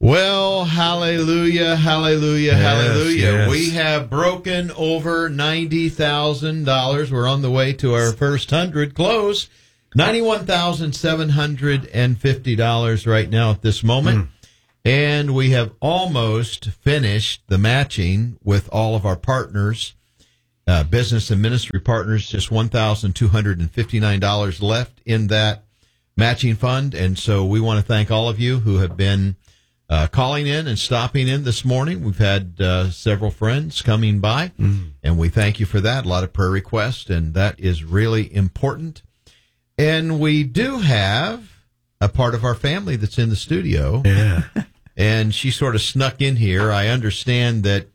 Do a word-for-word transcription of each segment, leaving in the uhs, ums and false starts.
Well, hallelujah, hallelujah, Yes, hallelujah. yes. We have broken over ninety thousand dollars. We're on the way to our first hundred close. ninety-one thousand seven hundred fifty dollars right now at this moment. Mm. And we have almost finished the matching with all of our partners, uh, business and ministry partners, just one thousand two hundred fifty-nine dollars left in that matching fund. And so we want to thank all of you who have been Uh, calling in and stopping in this morning. We've had uh, several friends coming by, mm. and we thank you for that. A lot of prayer requests, and that is really important. And we do have a part of our family that's in the studio. Yeah. And she sort of snuck in here. I understand that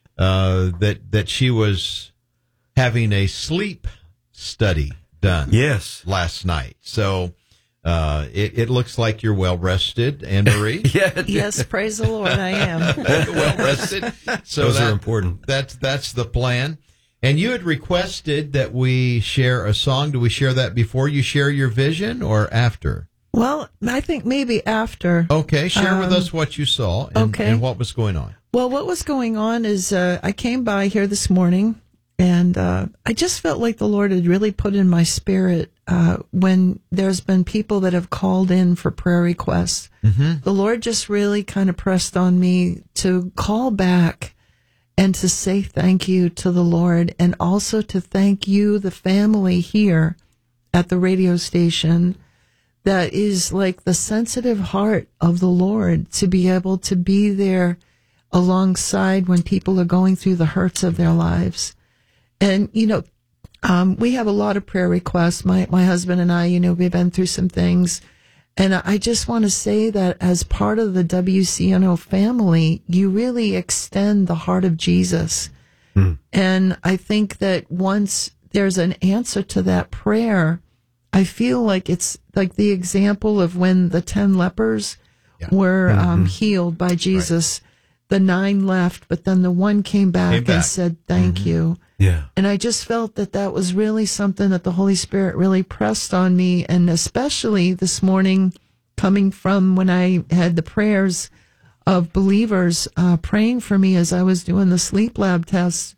uh, that that she was having a sleep study done. Yes. Last night. So Uh, it, it looks like you're well rested, Anne Marie. Yeah, yes, praise the Lord, I am. Well rested. So Those that, are important. That's that's the plan. And you had requested that we share a song. Do we share that before you share your vision or after? Well, I think maybe after. Okay, share um, with us what you saw and, okay. and what was going on. Well, what was going on is uh, I came by here this morning, and uh, I just felt like the Lord had really put in my spirit uh, when there's been people that have called in for prayer requests. Mm-hmm. The Lord just really kind of pressed on me to call back and to say thank you to the Lord, and also to thank you, the family here at the radio station, that is like the sensitive heart of the Lord, to be able to be there alongside when people are going through the hurts of their lives. And, you know, um, we have a lot of prayer requests. My, my husband and I, you know, we've been through some things. And I just want to say that as part of the W C N O family, you really extend the heart of Jesus. Mm. And I think that once there's an answer to that prayer, I feel like it's like the example of when the ten lepers yeah. were mm-hmm. um, healed by Jesus. Right. The nine left, but then the one came back, came back. and said, thank mm-hmm. you. Yeah. And I just felt that that was really something that the Holy Spirit really pressed on me. And especially this morning, coming from when I had the prayers of believers uh, praying for me as I was doing the sleep lab tests,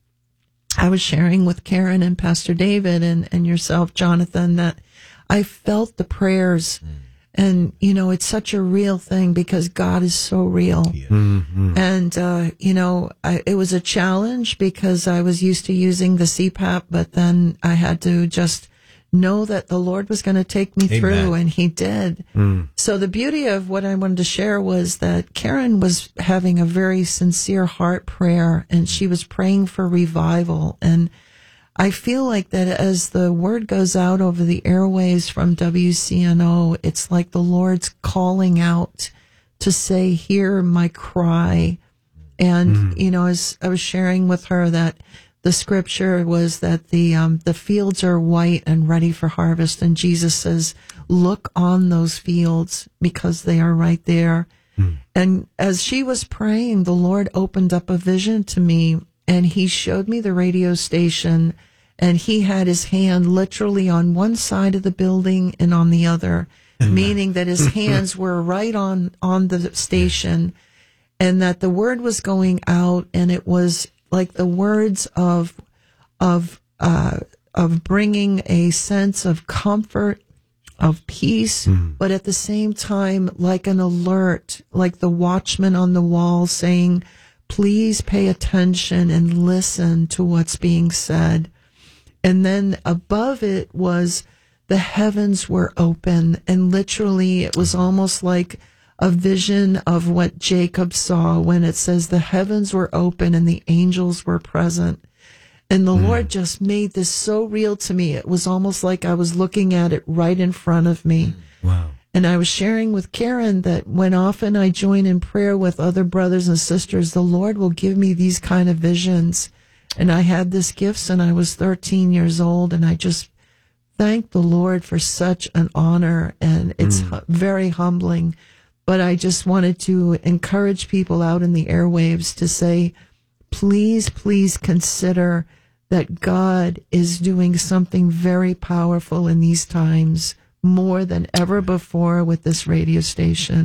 I was sharing with Karen and Pastor David and, and yourself, Jonathan, that I felt the prayers. Mm. And, you know, it's such a real thing because God is so real. Yeah. Mm-hmm. And, uh, you know, I, it was a challenge because I was used to using the C PAP, but then I had to just know that the Lord was going to take me Amen. through, and He did. Mm. So the beauty of what I wanted to share was that Karen was having a very sincere heart prayer, and she was praying for revival. And I feel like that as the word goes out over the airways from W C N O, it's like the Lord's calling out to say, hear my cry. And, mm. you know, as I was sharing with her that the scripture was that the, um, the fields are white and ready for harvest. And Jesus says, look on those fields because they are right there. Mm. And as she was praying, the Lord opened up a vision to me, and He showed me the radio station, and He had His hand literally on one side of the building and on the other, Amen. Meaning that His hands were right on, on the station, and that the word was going out, and it was like the words of, of, uh, of bringing a sense of comfort, of peace, mm. but at the same time, like an alert, like the watchman on the wall saying, please pay attention and listen to what's being said. And then above it was the heavens were open, and literally it was almost like a vision of what Jacob saw when it says the heavens were open and the angels were present. And the mm. Lord just made this so real to me. It was almost like I was looking at it right in front of me. Wow. And I was sharing with Karen that when often I join in prayer with other brothers and sisters, the Lord will give me these kind of visions. And I had this gift since I was thirteen years old, and I just thank the Lord for such an honor, and it's mm. very humbling. But I just wanted to encourage people out in the airwaves to say, please, please consider that God is doing something very powerful in these times, more than ever before with this radio station.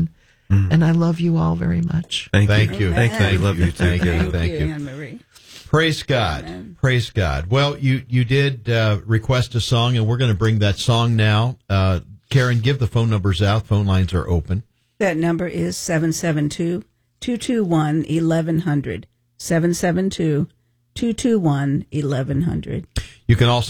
Mm. And I love you all very much. Thank, Thank you. you. Thank you. Thank love you. Thank you. Thank, Thank you, you. Anne-Marie. Praise God. Amen. Praise God. Well, you, you did uh, request a song, and we're going to bring that song now. Uh, Karen, give the phone numbers out. Phone lines are open. That number is seven seven two, two two one, eleven hundred. seven seven two, two two one, eleven hundred. You can also